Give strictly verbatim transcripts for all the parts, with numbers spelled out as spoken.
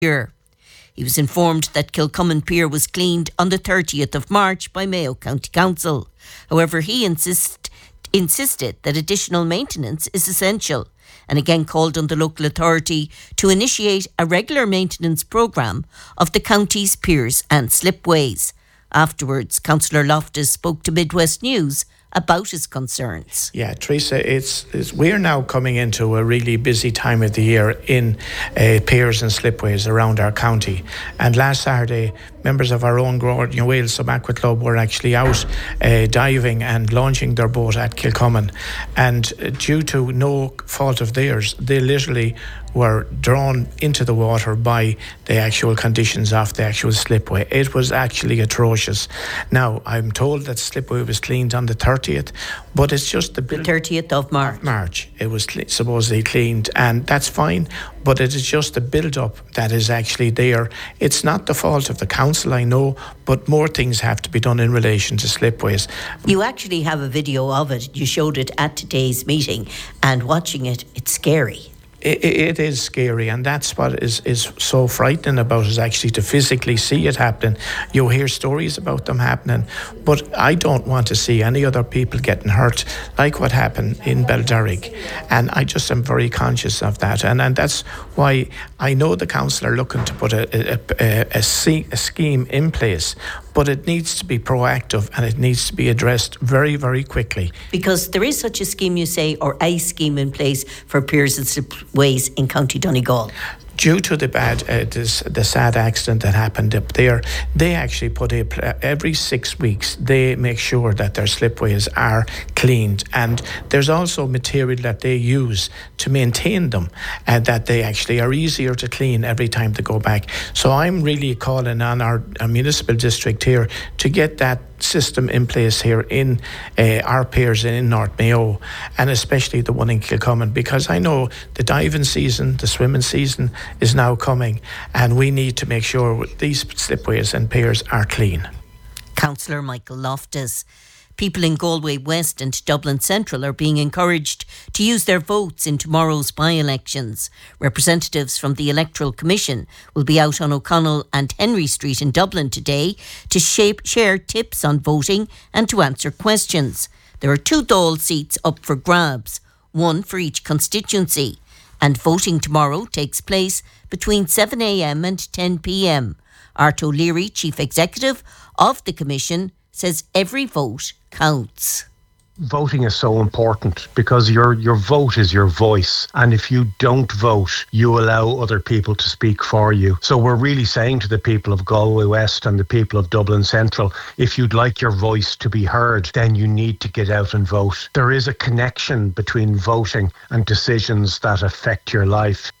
year. He was informed that Kilcummin Pier was cleaned on the thirtieth of March by Mayo County Council. However, he insist, insisted that additional maintenance is essential and again called on the local authority to initiate a regular maintenance programme of the county's piers and slipways. Afterwards, Councillor Loftus spoke to Midwest News about his concerns. Yeah, Teresa, it's, it's we're now coming into a really busy time of the year in uh, piers and slipways around our county. And last Saturday, members of our own Gordon Wales Sub-Aqua Club were actually out uh, diving and launching their boat at Kilcummin. And uh, due to no fault of theirs, they literally were drawn into the water by the actual conditions of the actual slipway. It was actually atrocious. Now, I'm told that slipway was cleaned on the thirtieth, but it's just the... The thirtieth of March. March. It was cl- supposedly cleaned, and that's fine, but it is just the build-up that is actually there. It's not the fault of the council, I know, but more things have to be done in relation to slipways. You actually have a video of it. You showed it at today's meeting, and watching it, it's scary. It, it is scary, and that's what is, is so frightening about it, is actually to physically see it happening. You hear stories about them happening, but I don't want to see any other people getting hurt like what happened in Belderrig, and I just am very conscious of that, and, and that's why I know the council are looking to put a, a, a, a, a scheme in place, but it needs to be proactive and it needs to be addressed very, very quickly. Because there is such a scheme, you say, or a scheme in place for piers and slipways in County Donegal. Due to the bad, uh, this, the sad accident that happened up there, they actually put a, every six weeks, they make sure that their slipways are cleaned. And there's also material that they use to maintain them, and that they actually are easier to clean every time they go back. So I'm really calling on our, our municipal district here to get that system in place here in uh, our piers in North Mayo, and especially the one in Kilcummin, because I know the diving season, the swimming season is now coming, and we need to make sure these slipways and piers are clean. Councillor Michael Loftus. People in Galway West and Dublin Central are being encouraged to use their votes in tomorrow's by-elections. Representatives from the Electoral Commission will be out on O'Connell and Henry Street in Dublin today to shape, share tips on voting and to answer questions. There are two Dáil seats up for grabs, one for each constituency, and voting tomorrow takes place between seven a.m. and ten p.m. Art O'Leary, Chief Executive of the Commission, says every vote counts. Voting is so important because your your vote is your voice, and if you don't vote, you allow other people to speak for you. So we're really saying to the people of Galway West and the people of Dublin Central, if you'd like your voice to be heard, then you need to get out and vote. There is a connection between voting and decisions that affect your life.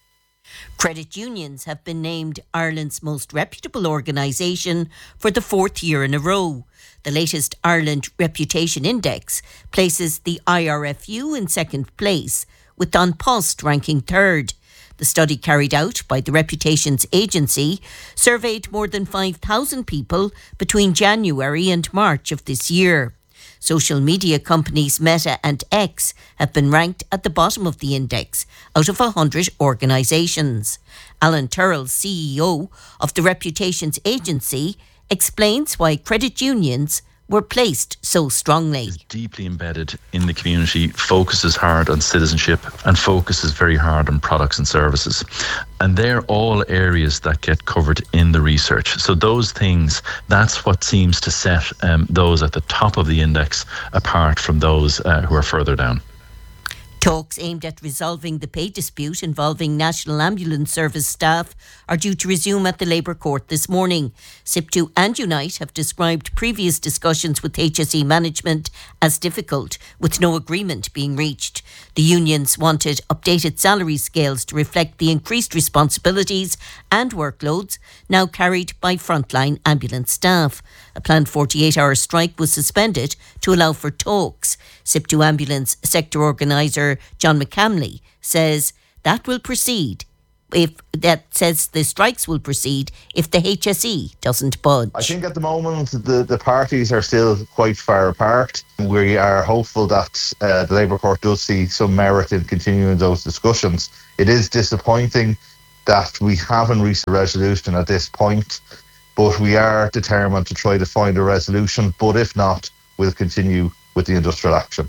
Credit unions have been named Ireland's most reputable organisation for the fourth year in a row. The latest Ireland Reputation Index places the I R F U in second place, with An Post ranking third. The study carried out by the Reputations Agency surveyed more than five thousand people between January and March of this year. Social media companies Meta and X have been ranked at the bottom of the index out of one hundred organisations. Alan Turrell, C E O of the Reputations Agency, explains why credit unions were placed so strongly. Is deeply embedded in the community, focuses hard on citizenship and focuses very hard on products and services. And they're all areas that get covered in the research. So those things, that's what seems to set um, those at the top of the index apart from those uh, who are further down. Talks aimed at resolving the pay dispute involving National Ambulance Service staff are due to resume at the Labour Court this morning. SIPTU and Unite have described previous discussions with H S E management as difficult, with no agreement being reached. The unions wanted updated salary scales to reflect the increased responsibilities and workloads now carried by frontline ambulance staff. A planned forty-eight hour strike was suspended to allow for talks. SIPTU Ambulance Sector Organiser John McCamley says that will proceed if that says the strikes will proceed if the H S E doesn't budge. I think at the moment the, the parties are still quite far apart. We are hopeful that uh, the Labour Court does see some merit in continuing those discussions. It is disappointing that we haven't reached a resolution at this point, but we are determined to try to find a resolution. But if not, we'll continue with the industrial action.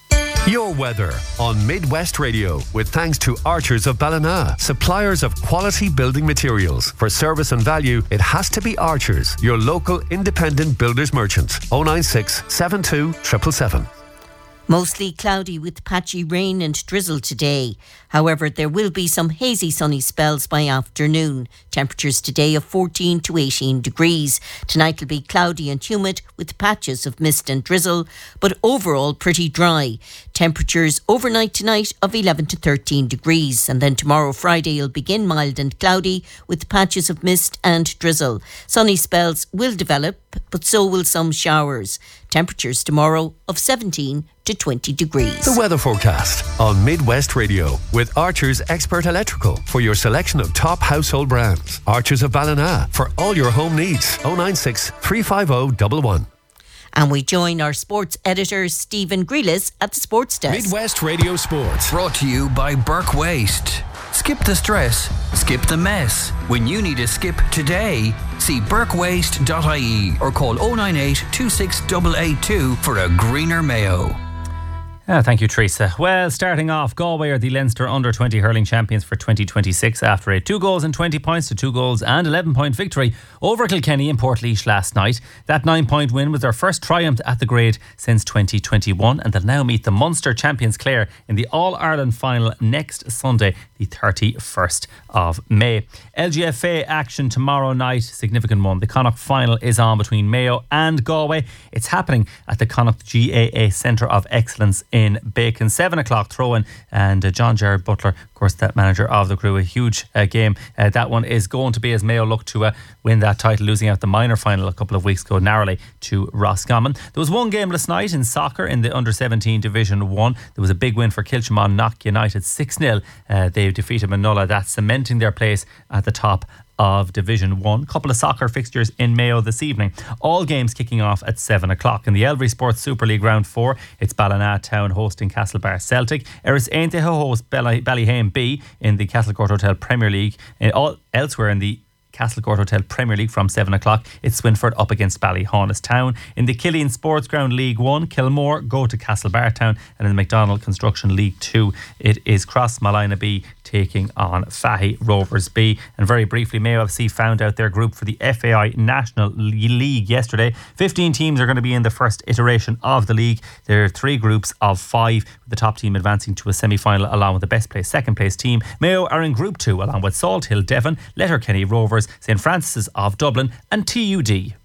Your weather on Midwest Radio, with thanks to Archers of Ballina, suppliers of quality building materials. For service and value, it has to be Archers, your local independent builders merchant. oh nine six, seven two, seven seven seven. Mostly cloudy with patchy rain and drizzle today. However, there will be some hazy sunny spells by afternoon. Temperatures today of fourteen to eighteen degrees. Tonight will be cloudy and humid with patches of mist and drizzle, but overall pretty dry. Temperatures overnight tonight of eleven to thirteen degrees. And then tomorrow, Friday, will begin mild and cloudy with patches of mist and drizzle. Sunny spells will develop, but so will some showers. Temperatures tomorrow of seventeen to twenty degrees. The weather forecast on Midwest Radio with Archers Expert Electrical for your selection of top household brands. Archers of Ballina for all your home needs. oh nine six, three five oh, one one. And we join our sports editor, Stephen Grealis, at the Sports Desk. Midwest Radio Sports. Brought to you by Burke Waste. Skip the stress, skip the mess. When you need a skip today, see burke waste dot I E or call oh nine eight, two six eight eight two for a greener Mayo. Ah, thank you, Teresa. Well, starting off, Galway are the Leinster under twenty hurling champions for twenty twenty-six after a two goals and twenty points to two goals and eleven point victory over Kilkenny in Portlaoise last night. That nine point win was their first triumph at the grade since twenty twenty-one, and they'll now meet the Munster champions Clare in the All-Ireland final next Sunday, the thirty-first of May. L G F A action tomorrow night, significant one. The Connacht final is on between Mayo and Galway. It's happening at the Connacht G A A Centre of Excellence in Bacon. Seven o'clock throw-in, and uh, John Jared Butler, of course, that manager of the crew, a huge uh, game. Uh, that one is going to be as Mayo look to uh, win that title, losing out the minor final a couple of weeks ago narrowly to Roscommon. There was one game last night in soccer in the under seventeen Division one. There was a big win for Kilchimon Knock United, six nil. Uh, they defeated Manola, that's cementing their place at the top of Division one. Couple of soccer fixtures in Mayo this evening. All games kicking off at seven o'clock. In the Elvery Sports Super League Round four, it's Ballina Town hosting Castlebar Celtic. Eris Ainteha host Ballyhame B in the Castlecourt Hotel Premier League. Uh, all elsewhere in the Castlecourt Hotel Premier League from seven o'clock, it's Swinford up against Ballyhaunis Town. In the Killeen Sports Ground League one, Kilmore go to Castlebar Town, and in the McDonald Construction League two, it is Cross Malina B taking on Fahy Rovers B. And very briefly, Mayo F C found out their group for the F A I National League yesterday. fifteen teams are going to be in the first iteration of the league. There are three groups of five, with the top team advancing to a semi-final along with the best place, second place team. Mayo are in Group two along with Salt Hill Devon, Letterkenny Rovers, St Francis of Dublin and T U D.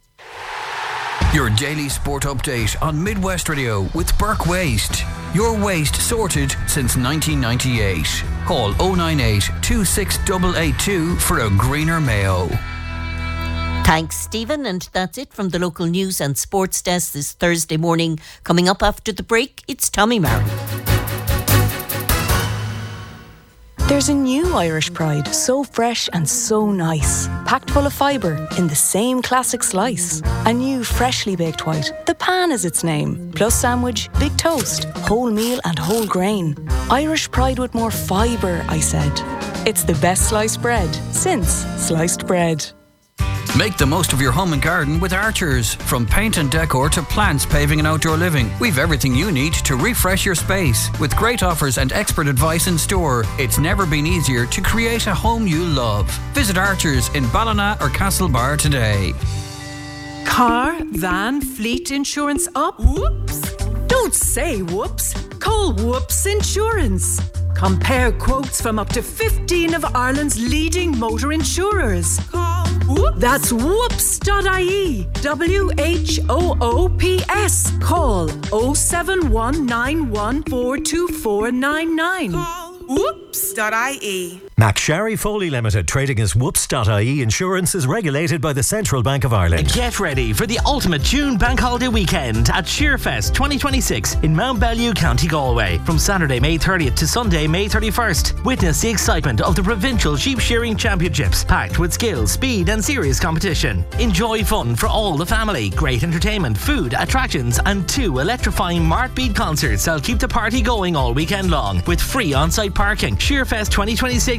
Your daily sport update on Midwest Radio with Burke Waste. Your waste sorted since nineteen ninety-eight. Call oh nine eight, two six eight eight two for a greener Mayo. Thanks, Stephen. And that's it from the local news and sports desk this Thursday morning. Coming up after the break, it's Tommy Murray. There's a new Irish Pride, so fresh and so nice. Packed full of fibre in the same classic slice. A new freshly baked white, the pan is its name. Plus sandwich, big toast, whole meal and whole grain. Irish Pride with more fibre, I said. It's the best sliced bread since sliced bread. Make the most of your home and garden with Archers. From paint and decor to plants, paving and outdoor living, we've everything you need to refresh your space. With great offers and expert advice in store, it's never been easier to create a home you love. Visit Archers in Ballina or Castlebar today. Car, van, fleet insurance up? Whoops! Don't say whoops. Call Whoops Insurance. Compare quotes from up to fifteen of Ireland's leading motor insurers. Call Whoops. That's whoops dot I E. W H O O P S. Call oh seven one nine one four two four nine nine. Call whoops dot I E. McSharry Foley Limited, trading as whoops dot I E Insurance, is regulated by the Central Bank of Ireland. Get ready for the ultimate June bank holiday weekend at Shearfest twenty twenty-six in Mount Bellew, County Galway. From Saturday, May thirtieth to Sunday, May thirty-first. Witness the excitement of the Provincial Sheep Shearing Championships, packed with skill, speed and serious competition. Enjoy fun for all the family, great entertainment, food, attractions and two electrifying Martbeat concerts that'll keep the party going all weekend long, with free on-site parking. Shearfest twenty twenty-six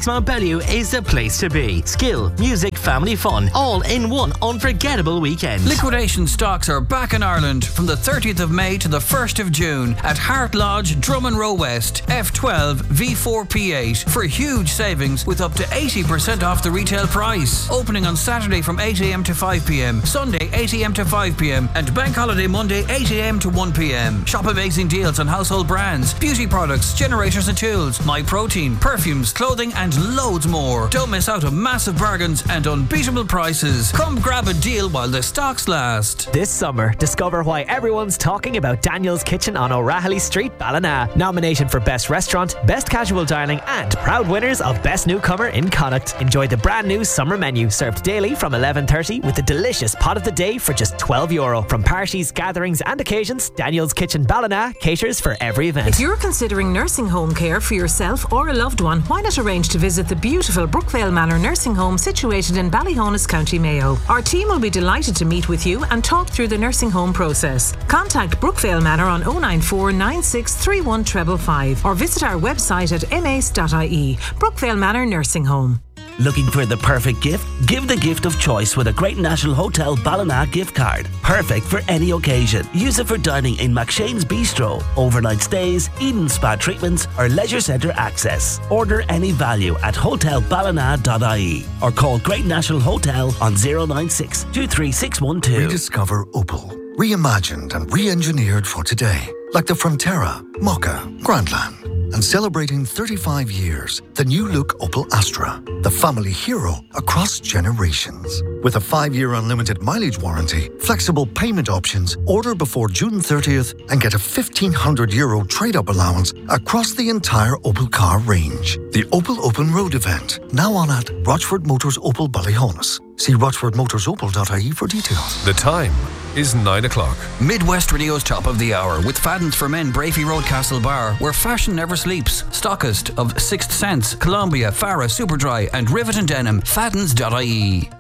Mount Bellew is the place to be. Skill, music, family fun, all in one unforgettable weekend. Liquidation stocks are back in Ireland from the thirtieth of May to the first of June at Hart Lodge, Drummond Row West, F twelve V four P eight for huge savings with up to eighty percent off the retail price. Opening on Saturday from eight a m to five p m, Sunday eight a m to five p m and Bank Holiday Monday eight a m to one p m. Shop amazing deals on household brands, beauty products, generators and tools, My Protein, perfumes, clothing and loads more. Don't miss out on massive bargains and unbeatable prices. Come grab a deal while the stocks last. This summer, discover why everyone's talking about Daniel's Kitchen on O'Rahilly Street, Ballina. Nominated for Best Restaurant, Best Casual Dining and proud winners of Best Newcomer in Connacht. Enjoy the brand new summer menu served daily from eleven thirty with a delicious pot of the day for just twelve euro. From parties, gatherings and occasions, Daniel's Kitchen Ballina caters for every event. If you're considering nursing home care for yourself or a loved one, why not arrange to visit the beautiful Brookvale Manor Nursing Home situated in Ballyhonus, County Mayo. Our team will be delighted to meet with you and talk through the nursing home process. Contact Brookvale Manor on oh nine four nine six three one five five five or visit our website at m a c e dot i e. Brookvale Manor Nursing Home. Looking for the perfect gift? Give the gift of choice with a Great National Hotel Ballina gift card. Perfect for any occasion. Use it for dining in McShane's Bistro, overnight stays, Eden Spa treatments or leisure centre access. Order any value at hotel ballina dot i e or call Great National Hotel on zero nine six two three six one two. Rediscover Opel. Reimagined and re-engineered for today. Like the Frontera, Mokka, Grandland. And celebrating thirty-five years, the new look Opel Astra, the family hero across generations. With a five-year unlimited mileage warranty, flexible payment options, order before June thirtieth and get a fifteen hundred euro trade-up allowance across the entire Opel car range. The Opel Open Road event, now on at Rochford Motors Opel Ballyhonus. See rochford motors opel dot i e for details. The time is nine o'clock. Midwest Radio's top of the hour with Fadden's for Men, Brafey Road, Castlebar, where fashion never sleeps. Stockist of Sixth Sense, Columbia, Farah, Superdry and Rivet and Denim. Faddens dot i e.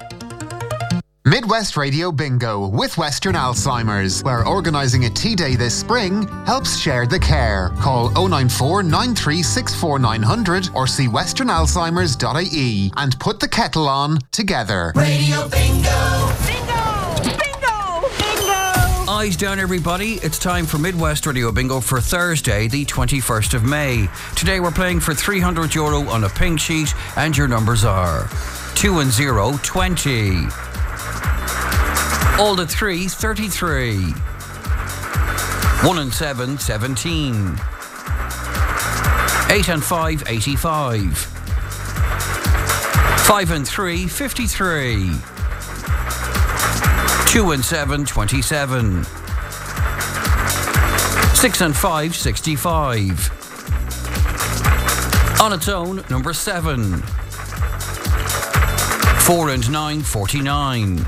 Midwest Radio Bingo with Western Alzheimer's, where organising a tea day this spring helps share the care. Call oh nine four nine three six four nine hundred or see western alzheimers dot i e and put the kettle on together. Radio Bingo! Eyes down, everybody. It's time for Midwest Radio Bingo for Thursday, the twenty-first of May. Today we're playing for three hundred euro on a pink sheet, and your numbers are two and zero, twenty. All the three, thirty-three. one and seven, seventeen. eight and five, eighty-five. five and three, fifty-three. two and seven, twenty-seven. six and five, sixty-five. On its own, number seven. four and nine, forty-nine.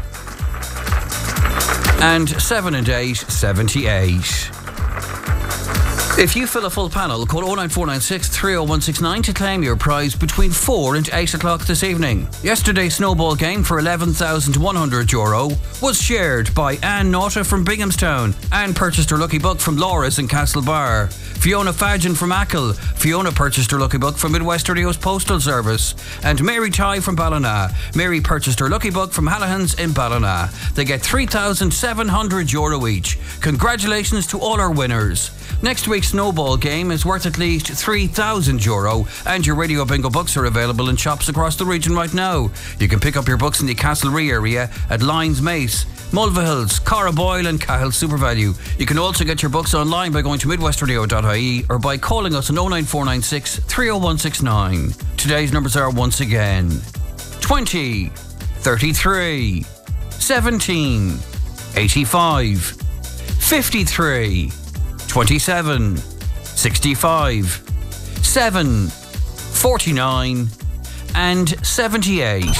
And seven and eight, seventy-eight. If you fill a full panel, call oh nine four nine six three oh one six nine to claim your prize between four and eight o'clock this evening. Yesterday's snowball game for eleven thousand one hundred euro was shared by Anne Naughta from Binghamstown. Anne purchased her lucky book from Laura's in Castlebar. Fiona Fadgen from Achill. Fiona purchased her lucky book from Midwest Radio's Postal Service. And Mary Ty from Ballina. Mary purchased her lucky book from Hallahan's in Ballina. They get three thousand seven hundred euro each. Congratulations to all our winners. Next week's snowball game is worth at least three thousand euro, and your Radio Bingo books are available in shops across the region right now. You can pick up your books in the Castlerea area at Lyons Mace, Mulvihills, Carraboyle and Cahill SuperValue. You can also get your books online by going to midwest radio dot i e or by calling us on oh nine four nine six three oh one six nine. Today's numbers are once again twenty, thirty-three, seventeen, eighty-five, fifty-three, twenty-seven, sixty-five, seven, forty-nine and seventy-eight.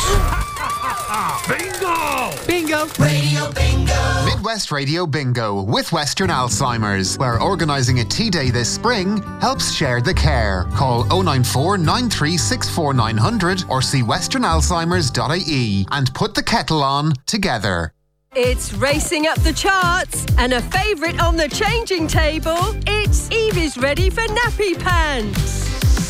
Bingo! Bingo! Radio Bingo! Midwest Radio Bingo with Western Alzheimer's, where organising a tea day this spring helps share the care. Call oh nine four nine three six four nine hundred or see western alzheimers dot i e and put the kettle on together. It's racing up the charts and a favourite on the changing table. It's Evie's ready for nappy pants.